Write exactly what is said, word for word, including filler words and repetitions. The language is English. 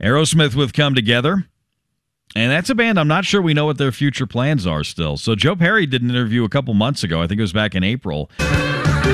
Aerosmith with Come Together. And that's a band I'm not sure we know what their future plans are still. So Joe Perry did an interview a couple months ago. I think it was back in April.